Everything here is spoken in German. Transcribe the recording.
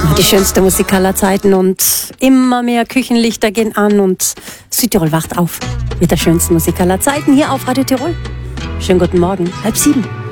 Die schönste Musik aller Zeiten und immer mehr Küchenlichter gehen an und Südtirol wacht auf mit der schönsten Musik aller Zeiten hier auf Radio Tirol. Schönen guten Morgen, 6:30.